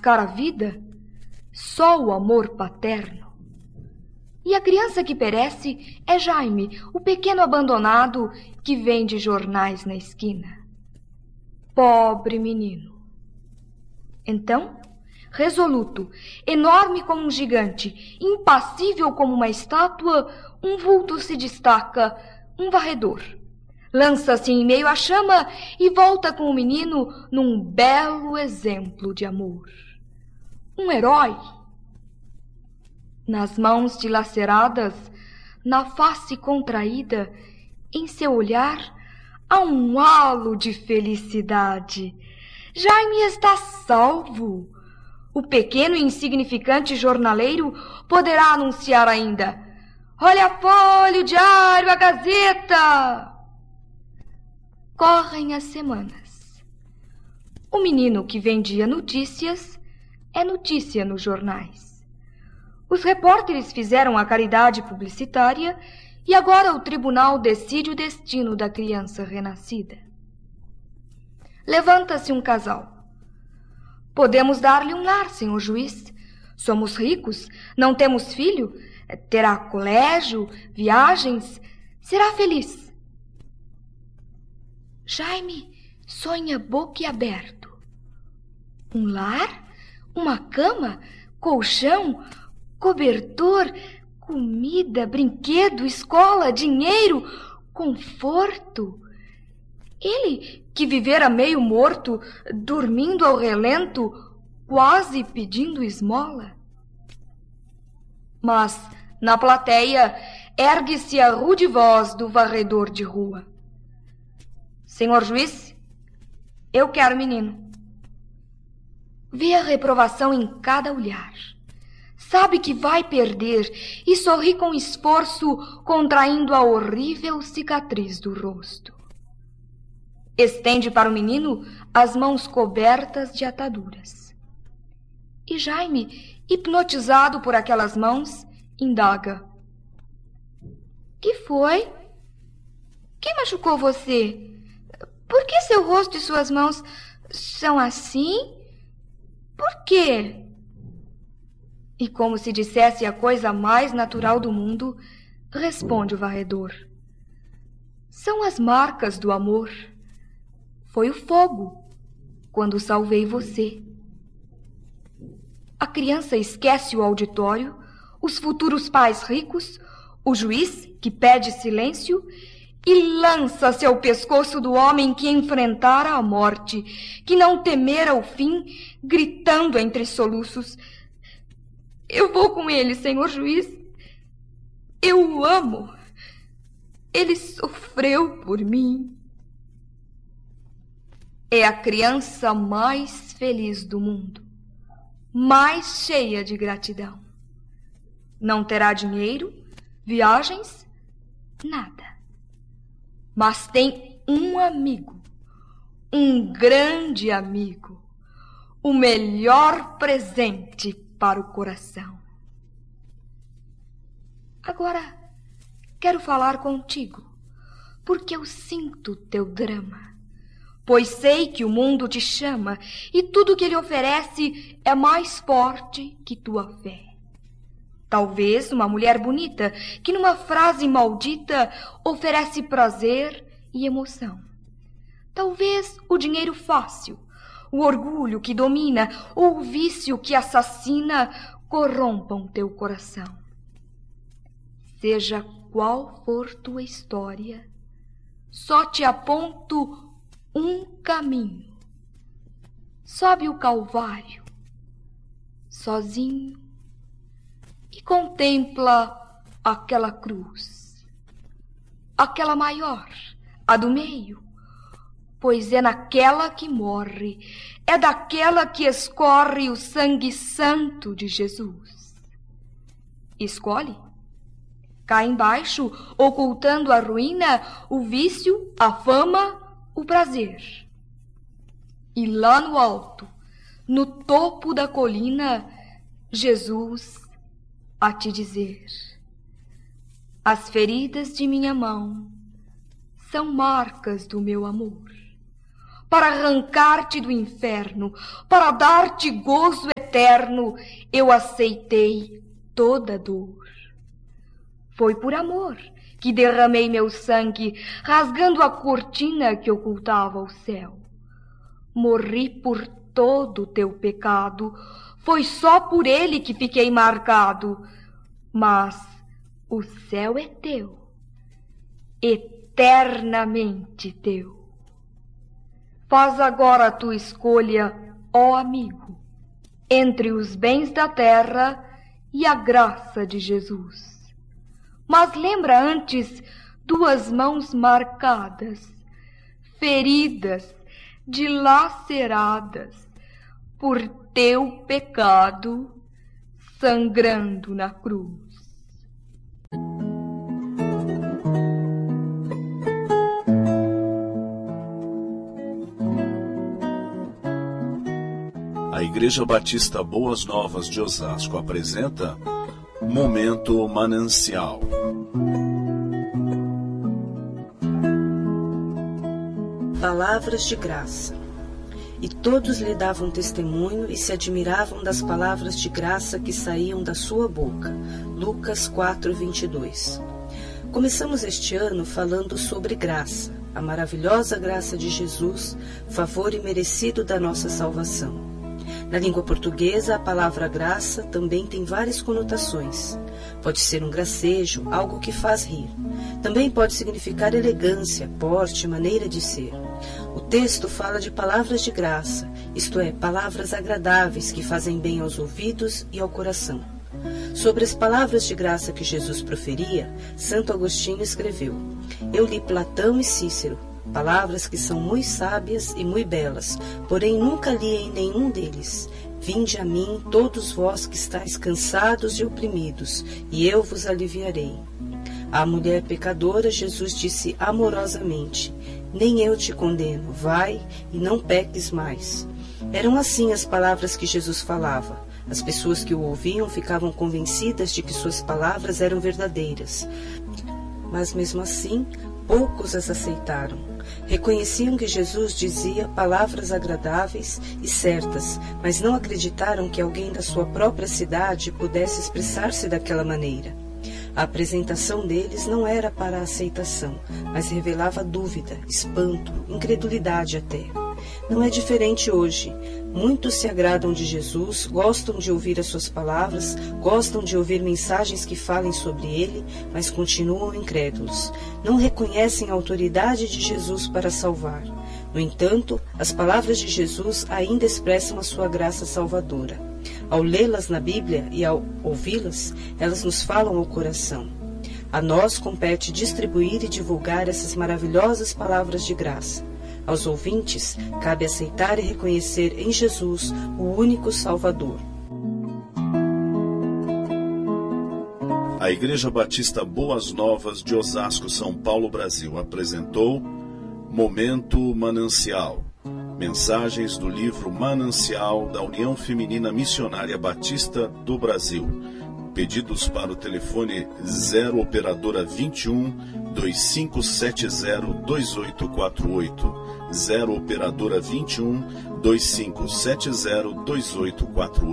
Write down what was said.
buscar a vida? Só o amor paterno. E a criança que perece é Jaime, o pequeno abandonado que vende jornais na esquina. Pobre menino. Então, resoluto, enorme como um gigante, impassível como uma estátua, um vulto se destaca, um varredor. Lança-se em meio à chama e volta com o menino num belo exemplo de amor. Um herói. Nas mãos dilaceradas, na face contraída, em seu olhar, há um halo de felicidade. Jaime está salvo. O pequeno e insignificante jornaleiro poderá anunciar ainda: olha a folha, o diário, a gazeta. Correm as semanas. O menino que vendia notícias é notícia nos jornais. Os repórteres fizeram a caridade publicitária e agora o tribunal decide o destino da criança renascida. Levanta-se um casal. Podemos dar-lhe um lar, senhor juiz. Somos ricos, não temos filho, terá colégio, viagens, será feliz. Jaime sonha boquiaberto. Um lar, uma cama, colchão, cobertor, comida, brinquedo, escola, dinheiro, conforto. Ele, que vivera meio morto, dormindo ao relento, quase pedindo esmola. Mas, na plateia, ergue-se a rude voz do varredor de rua. Senhor juiz, eu quero menino. Vê a reprovação em cada olhar. Sabe que vai perder e sorri com esforço, contraindo a horrível cicatriz do rosto. Estende para o menino as mãos cobertas de ataduras. E Jaime, hipnotizado por aquelas mãos, indaga: que foi? Quem machucou você? Por que seu rosto e suas mãos são assim? Por quê? E como se dissesse a coisa mais natural do mundo, responde o varredor: são as marcas do amor. Foi o fogo, quando salvei você. A criança esquece o auditório, os futuros pais ricos, o juiz, que pede silêncio, e lança-se ao pescoço do homem que enfrentara a morte, que não temera o fim, gritando entre soluços: eu vou com ele, senhor juiz. Eu o amo. Ele sofreu por mim. É a criança mais feliz do mundo, mais cheia de gratidão. Não terá dinheiro, viagens, nada. Mas tem um amigo, um grande amigo, o melhor presente para o coração. Agora quero falar contigo, porque eu sinto teu drama. Pois sei que o mundo te chama e tudo que ele oferece é mais forte que tua fé. Talvez uma mulher bonita que numa frase maldita oferece prazer e emoção. Talvez o dinheiro fácil, o orgulho que domina ou o vício que assassina corrompam teu coração. Seja qual for tua história, só te aponto um caminho. Sobe o Calvário, sozinho, e contempla aquela cruz, aquela maior, a do meio, pois é naquela que morre, é daquela que escorre o sangue santo de Jesus. Escolhe. Cá embaixo, ocultando a ruína, o vício, a fama, o prazer. E lá no alto, no topo da colina, Jesus a te dizer: as feridas de minha mão são marcas do meu amor, para arrancar-te do inferno, para dar-te gozo eterno, eu aceitei toda dor. Foi por amor que derramei meu sangue, rasgando a cortina que ocultava o céu. Morri por todo o teu pecado, foi só por ele que fiquei marcado. Mas o céu é teu, eternamente teu. Faz agora a tua escolha, ó amigo, entre os bens da terra e a graça de Jesus. Mas lembra antes duas mãos marcadas, feridas, dilaceradas, por teu pecado, sangrando na cruz. A Igreja Batista Boas Novas de Osasco apresenta Momento Manancial. Palavras de graça. E todos lhe davam testemunho e se admiravam das palavras de graça que saíam da sua boca. Lucas 4:22. Começamos este ano falando sobre graça, a maravilhosa graça de Jesus, favor imerecido da nossa salvação. Na língua portuguesa, a palavra graça também tem várias conotações. Pode ser um gracejo, algo que faz rir. Também pode significar elegância, porte, maneira de ser. O texto fala de palavras de graça, isto é, palavras agradáveis que fazem bem aos ouvidos e ao coração. Sobre as palavras de graça que Jesus proferia, Santo Agostinho escreveu: Eu li Platão e Cícero, palavras que são muito sábias e muito belas, porém nunca li em nenhum deles. Vinde a mim, todos vós que estáis cansados e oprimidos, e eu vos aliviarei. À mulher pecadora, Jesus disse amorosamente: Nem eu te condeno, vai e não peques mais. Eram assim as palavras que Jesus falava. As pessoas que o ouviam ficavam convencidas de que suas palavras eram verdadeiras. Mas mesmo assim, poucos as aceitaram. Reconheciam que Jesus dizia palavras agradáveis e certas, mas não acreditaram que alguém da sua própria cidade pudesse expressar-se daquela maneira. A apresentação deles não era para a aceitação, mas revelava dúvida, espanto, incredulidade até. Não é diferente hoje. Muitos se agradam de Jesus, gostam de ouvir as suas palavras, gostam de ouvir mensagens que falem sobre ele, mas continuam incrédulos. Não reconhecem a autoridade de Jesus para salvar. No entanto, as palavras de Jesus ainda expressam a sua graça salvadora. Ao lê-las na Bíblia e ao ouvi-las, elas nos falam ao coração. A nós compete distribuir e divulgar essas maravilhosas palavras de graça. Aos ouvintes, cabe aceitar e reconhecer em Jesus o único Salvador. A Igreja Batista Boas Novas de Osasco, São Paulo, Brasil, apresentou Momento Manancial. Mensagens do livro Manancial da União Feminina Missionária Batista do Brasil. Pedidos para o telefone 0 operadora 21 2570 2848. 0 operadora 21 2570 2848.